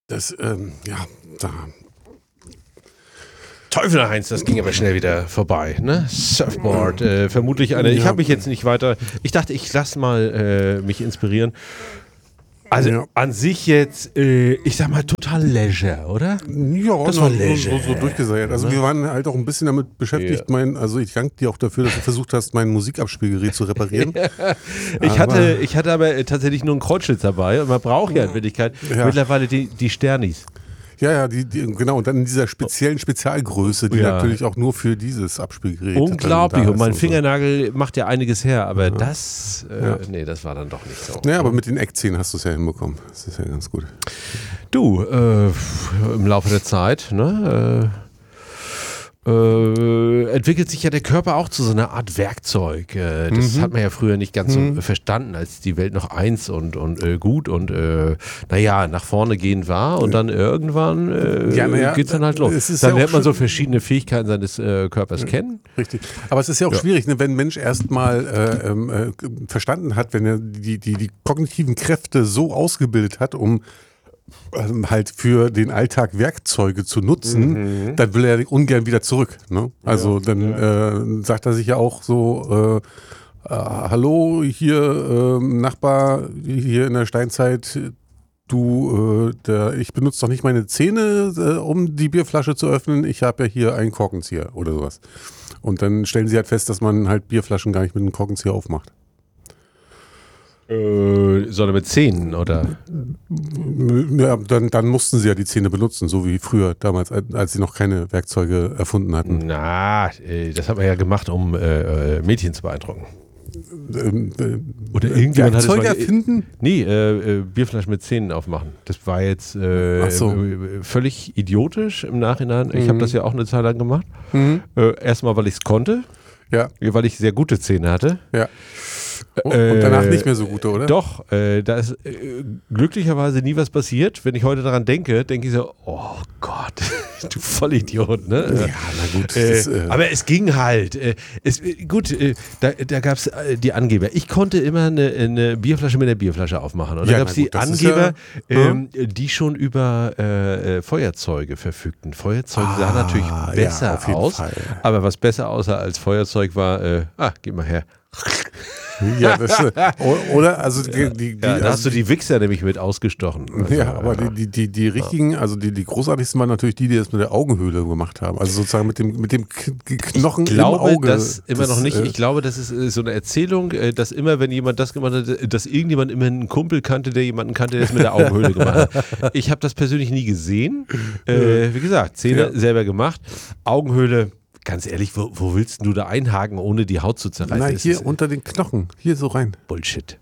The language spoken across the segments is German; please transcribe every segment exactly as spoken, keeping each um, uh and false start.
Das, ähm, ja, da. Teufel Heinz, das ging aber schnell wieder vorbei, ne? Surfboard, äh, vermutlich eine. Ich Ja. habe mich jetzt nicht weiter. Ich dachte, ich lasse mal äh, mich inspirieren. Also Ja. an sich jetzt, äh, ich sag mal, total Leisure, oder? Ja, Das na, war so, Leisure. so, so durchgeseiert. Also wir waren halt auch ein bisschen damit beschäftigt, Ja. mein, also ich danke dir auch dafür, dass du versucht hast, mein Musikabspielgerät zu reparieren. Ich Aber- hatte, ich hatte aber tatsächlich nur einen Kreuzschlitz dabei und man braucht ja in Wirklichkeit Ja. mittlerweile die, die Sternis. Ja, ja, die, die, genau. Und dann in dieser speziellen Spezialgröße, die Ja. natürlich auch nur für dieses Abspielgerät Unglaublich. dann da Und mein ist Fingernagel macht ja einiges her, aber das, äh, Ja. nee, das war dann doch nicht so. So. Naja, aber mit den Eckzähnen hast du es ja hinbekommen. Das ist ja ganz gut. Du, äh, im Laufe der Zeit, ne, äh, äh, entwickelt sich ja der Körper auch zu so einer Art Werkzeug. Äh, das Mhm. hat man ja früher nicht ganz Mhm. so verstanden, als die Welt noch eins und, und äh, gut und äh, naja, nach vorne gehen war und dann irgendwann äh, Ja, na ja, geht's dann halt los. es ist Dann ja auch lernt man so schön- verschiedene Fähigkeiten seines äh, Körpers kennen. Richtig. Aber es ist ja auch Ja. schwierig, ne, wenn ein Mensch erstmal äh, ähm, äh, verstanden hat, wenn er die, die, die kognitiven Kräfte so ausgebildet hat, um ähm, halt für den Alltag Werkzeuge zu nutzen, dann will er ungern wieder zurück. Ne? Also dann äh, sagt er sich ja auch so, äh, äh, hallo, hier äh, Nachbar, hier in der Steinzeit, du, äh, der, ich benutze doch nicht meine Zähne, äh, um die Bierflasche zu öffnen, ich habe ja hier einen Korkenzieher oder sowas. Und dann stellen sie halt fest, dass man halt Bierflaschen gar nicht mit einem Korkenzieher aufmacht. Äh, sondern mit Zähnen, oder? Ja, dann, dann mussten sie ja die Zähne benutzen, so wie früher damals, als sie noch keine Werkzeuge erfunden hatten. Na, äh, das hat man ja gemacht, um äh, äh, Mädchen zu beeindrucken. Ähm, äh, Oder irgendjemand hat es Werkzeuge mal- erfinden? Nee, äh, äh, Bierflaschen mit Zähnen aufmachen. Das war jetzt äh, Ach so. äh, völlig idiotisch im Nachhinein. Ich habe das ja auch eine Zeit lang gemacht. Mhm. Äh, erstmal, weil ich es konnte, Ja, weil ich sehr gute Zähne hatte. ja. Und Äh, danach nicht mehr so gute, oder? Doch, äh, da ist äh, glücklicherweise nie was passiert. Wenn ich heute daran denke, denke ich so, oh Gott, du Vollidiot, ne? Ja, na gut. Äh, das, äh, aber es ging halt. Äh, es, äh, gut, äh, da, da gab es äh, die Angeber. Ich konnte immer eine, eine Bierflasche mit der Bierflasche aufmachen. Und Ja, da gab es na die gut, das ist Angeber, ja- ähm, die schon über äh, äh, Feuerzeuge verfügten. Feuerzeuge Ah, sahen natürlich ja, besser auf jeden aus. Fall. Aber was besser aussah als Feuerzeug war, äh, ah, gib mal her. ja, das, äh, o- oder? Also die, die, die, Ja, da also hast du die Wichser nämlich mit ausgestochen. Also, ja, aber die, die, die, die richtigen, also die, die großartigsten waren natürlich die, die das mit der Augenhöhle gemacht haben. Also sozusagen mit dem, mit dem K Knochen Ich glaube im Auge. das immer noch nicht. äh, Ich glaube, das ist äh, so eine Erzählung, äh, dass immer, wenn jemand das gemacht hat, äh, dass irgendjemand immer einen Kumpel kannte, der jemanden kannte, der es mit der Augenhöhle gemacht hat. Ich habe das persönlich nie gesehen. Äh, wie gesagt, Zähne Ja. selber gemacht. Augenhöhle, ganz ehrlich, wo, wo willst du da einhaken, ohne die Haut zu zerreißen? Na, Das hier ist unter den Knochen. Hier so rein. Bullshit.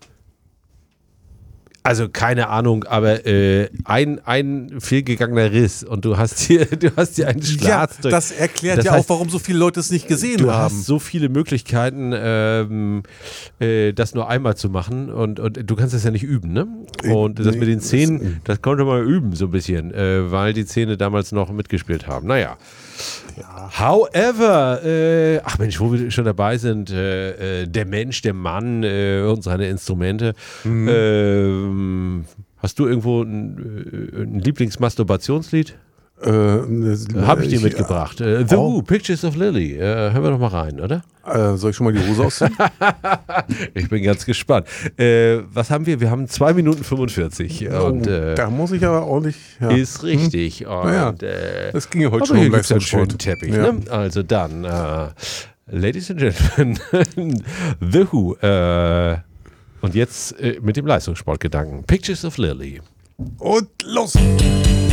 Also keine Ahnung, aber äh, ein, ein fehlgegangener Riss und du hast hier, du hast hier einen Ja, Schlatz durch. das erklärt Das ja heißt, auch, warum so viele Leute es nicht gesehen Du haben. hast so viele Möglichkeiten, ähm, äh, das nur einmal zu machen und, und du kannst das ja nicht üben, ne? Und das Nee, mit den das- Zähnen, das konnte man üben so ein bisschen, äh, weil die Zähne damals noch mitgespielt haben. Naja. However, äh, ach Mensch, wo wir schon dabei sind, äh, äh, der Mensch, der Mann äh, und seine Instrumente. Mhm. Ähm, hast du irgendwo ein, äh, ein Lieblingsmasturbationslied? Äh, Habe ich dir mitgebracht. Äh, The oh. Who, Pictures of Lily. Äh, hören wir doch mal rein, oder? Äh, soll ich schon mal die Hose ausziehen? Ich bin ganz gespannt. Äh, was haben wir? Wir haben zwei Minuten fünfundvierzig. Und, äh, da muss ich aber ordentlich. Ja. ist richtig. Und, Naja, äh, das ging ja heute aber schon hier um gibt's einen Leistungssport. schönen Teppich. Ja. Ne? Also dann, äh, Ladies and Gentlemen, The Who. Äh, und jetzt äh, mit dem Leistungssportgedanken. Pictures of Lily. Und los!